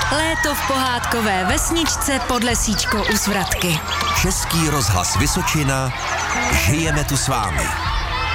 Léto v pohádkové vesničce pod Lesíčkou u Svratky. Český rozhlas Vysočina. Žijeme tu s vámi.